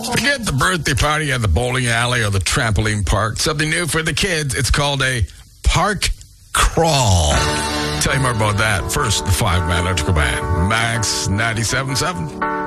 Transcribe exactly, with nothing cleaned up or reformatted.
Forget the birthday party at the bowling alley or the trampoline park. Something new for the kids. It's called a park crawl. Tell you more about that. First, the five-man electrical band. Max ninety-seven point seven.